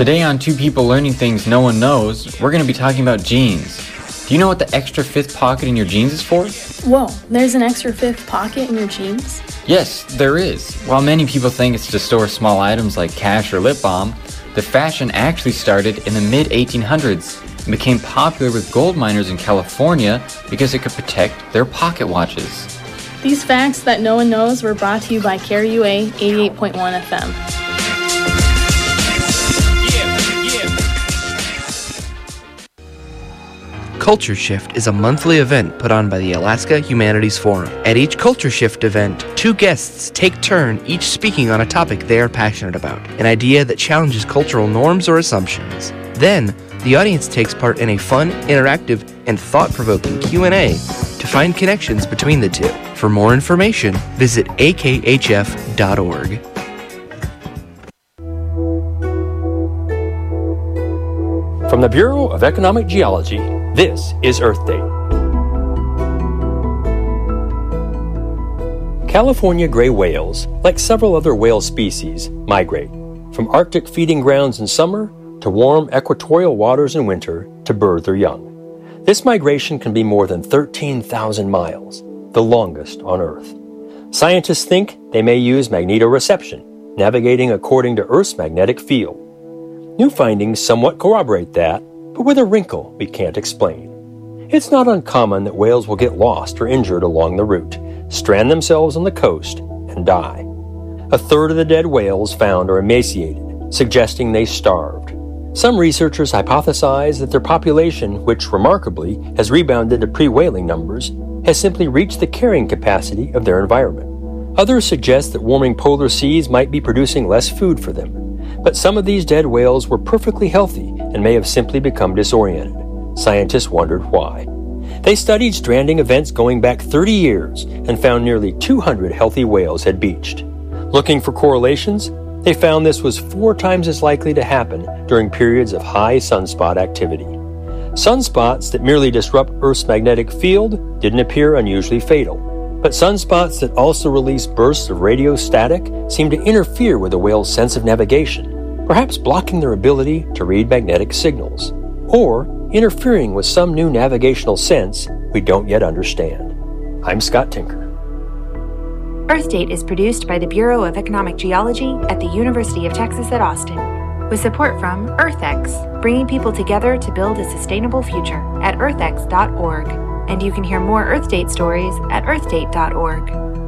Today on Two People Learning Things No One Knows, we're going to be talking about jeans. Do you know what the extra fifth pocket in your jeans is for? Whoa, there's an extra fifth pocket in your jeans? Yes, there is. While many people think it's to store small items like cash or lip balm, the fashion actually started in the mid-1800s and became popular with gold miners in California because it could protect their pocket watches. These facts that no one knows were brought to you by KRUA 88.1 FM. Culture Shift is a monthly event put on by the Alaska Humanities Forum. At each Culture Shift event, two guests take turn each speaking on a topic they are passionate about, an idea that challenges cultural norms or assumptions. Then, the audience takes part in a fun, interactive, and thought-provoking Q&A to find connections between the two. For more information, visit akhf.org. From the Bureau of Economic Geology, this is Earth Day. California gray whales, like several other whale species, migrate from Arctic feeding grounds in summer to warm equatorial waters in winter to birth their young. This migration can be more than 13,000 miles, the longest on Earth. Scientists think they may use magnetoreception, navigating according to Earth's magnetic field. New findings somewhat corroborate that, but with a wrinkle we can't explain. It's not uncommon that whales will get lost or injured along the route, strand themselves on the coast, and die. A third of the dead whales found are emaciated, suggesting they starved. Some researchers hypothesize that their population, which remarkably has rebounded to pre-whaling numbers, has simply reached the carrying capacity of their environment. Others suggest that warming polar seas might be producing less food for them. But some of these dead whales were perfectly healthy and may have simply become disoriented. Scientists wondered why. They studied stranding events going back 30 years and found nearly 200 healthy whales had beached. Looking for correlations, they found this was 4 times as likely to happen during periods of high sunspot activity. Sunspots that merely disrupt Earth's magnetic field didn't appear unusually fatal, but sunspots that also release bursts of radio static seem to interfere with a whale's sense of navigation, perhaps blocking their ability to read magnetic signals, or interfering with some new navigational sense we don't yet understand. I'm Scott Tinker. Earth Date is produced by the Bureau of Economic Geology at the University of Texas at Austin, with support from EarthX, bringing people together to build a sustainable future at earthx.org. And you can hear more Earth Date stories at earthdate.org.